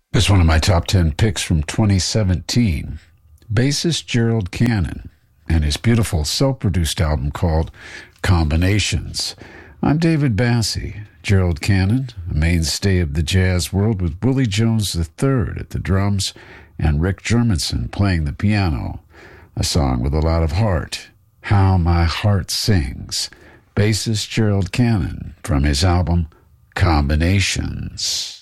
It's one of my top 10 picks from 2017. Bassist Gerald Cannon and his beautiful self-produced album called Combinations. I'm David Bassie. Gerald Cannon, a mainstay of the jazz world with Willie Jones III at the drums and Rick Germanson playing the piano. A song with a lot of heart. How My Heart Sings. Bassist Gerald Cannon from his album Combinations.